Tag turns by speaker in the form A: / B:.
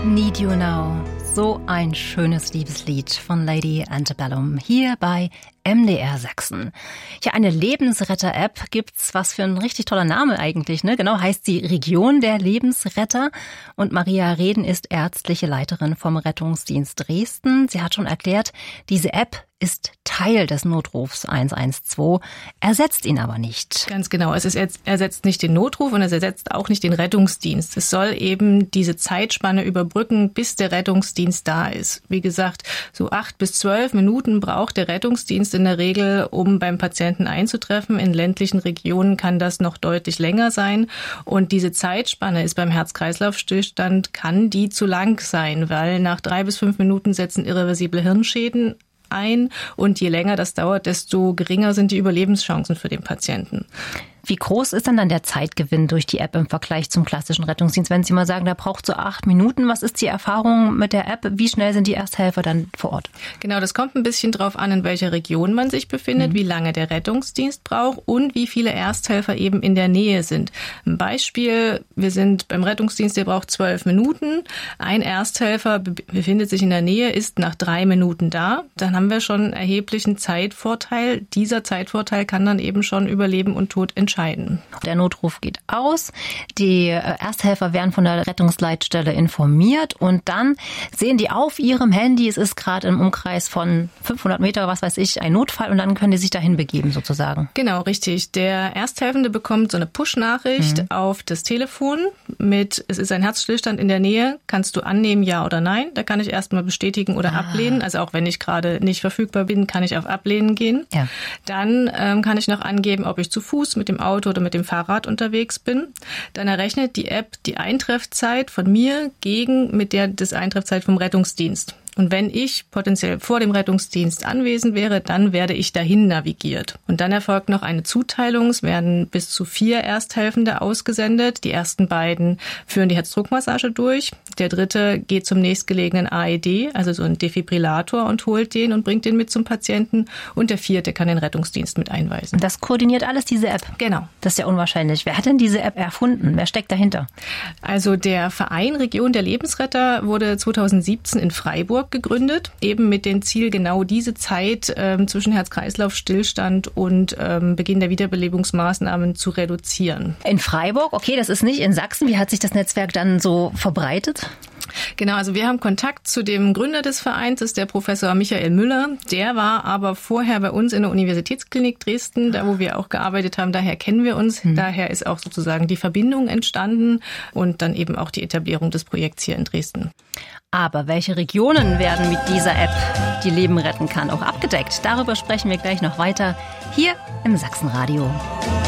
A: Need You Now. So ein schönes Liebeslied von Lady Antebellum hier bei MDR Sachsen. Ja, eine Lebensretter-App gibt's. Was für ein richtig toller Name eigentlich, ne? Genau, heißt sie Region der Lebensretter. Und Maria Reden ist ärztliche Leiterin vom Rettungsdienst Dresden. Sie hat schon erklärt, diese App ist Teil des Notrufs 112, ersetzt ihn aber nicht.
B: Ganz genau. Es ersetzt nicht den Notruf und es ersetzt auch nicht den Rettungsdienst. Es soll eben diese Zeitspanne überbrücken, bis der Rettungsdienst da ist. Wie gesagt, so 8 bis 12 Minuten braucht der Rettungsdienst in der Regel, um beim Patienten einzutreffen. In ländlichen Regionen kann das noch deutlich länger sein. Und diese Zeitspanne ist beim Herz-Kreislauf-Stillstand, kann die zu lang sein, weil nach 3 bis 5 Minuten setzen irreversible Hirnschäden ein und je länger das dauert, desto geringer sind die Überlebenschancen für den Patienten.
A: Wie groß ist dann der Zeitgewinn durch die App im Vergleich zum klassischen Rettungsdienst? Wenn Sie mal sagen, da braucht so 8 Minuten, was ist die Erfahrung mit der App? Wie schnell sind die Ersthelfer dann vor Ort?
B: Genau, das kommt ein bisschen drauf an, in welcher Region man sich befindet, wie lange der Rettungsdienst braucht und wie viele Ersthelfer eben in der Nähe sind. Ein Beispiel, wir sind beim Rettungsdienst, der braucht 12 Minuten. Ein Ersthelfer befindet sich in der Nähe, ist nach 3 Minuten da. Dann haben wir schon einen erheblichen Zeitvorteil. Dieser Zeitvorteil kann dann eben schon über Leben und Tod entscheiden.
A: Der Notruf geht aus, die Ersthelfer werden von der Rettungsleitstelle informiert und dann sehen die auf ihrem Handy, es ist gerade im Umkreis von 500 Meter, was weiß ich, ein Notfall und dann können die sich dahin begeben sozusagen.
B: Genau, richtig. Der Ersthelfende bekommt so eine Push-Nachricht auf das Telefon mit, es ist ein Herzstillstand in der Nähe, kannst du annehmen, ja oder nein? Da kann ich erstmal bestätigen oder ablehnen. Also auch wenn ich gerade nicht verfügbar bin, kann ich auf Ablehnen gehen. Ja. Dann kann ich noch angeben, ob ich zu Fuß mit dem Auto oder mit dem Fahrrad unterwegs bin. Dann errechnet die App die Eintreffzeit von mir mit der des Eintreffzeit vom Rettungsdienst. Und wenn ich potenziell vor dem Rettungsdienst anwesend wäre, dann werde ich dahin navigiert. Und dann erfolgt noch eine Zuteilung. Es werden bis zu 4 Ersthelfende ausgesendet. Die ersten beiden führen die Herzdruckmassage durch. Der dritte geht zum nächstgelegenen AED, also so ein Defibrillator, und holt den und bringt den mit zum Patienten. Und der vierte kann den Rettungsdienst mit einweisen.
A: Das koordiniert alles diese App?
B: Genau.
A: Das ist ja unwahrscheinlich. Wer hat denn diese App erfunden? Wer steckt dahinter?
B: Also der Verein Region der Lebensretter wurde 2017 in Freiburg gegründet, eben mit dem Ziel, genau diese Zeit zwischen Herz-Kreislauf-Stillstand und Beginn der Wiederbelebungsmaßnahmen zu reduzieren.
A: In Freiburg, okay, das ist nicht in Sachsen. Wie hat sich das Netzwerk dann so verbreitet?
B: Genau, also wir haben Kontakt zu dem Gründer des Vereins, das ist der Professor Michael Müller. Der war aber vorher bei uns in der Universitätsklinik Dresden, da wo wir auch gearbeitet haben. Daher kennen wir uns. Daher ist auch sozusagen die Verbindung entstanden und dann eben auch die Etablierung des Projekts hier in Dresden.
A: Aber welche Regionen werden mit dieser App, die Leben retten kann, auch abgedeckt? Darüber sprechen wir gleich noch weiter hier im Sachsenradio.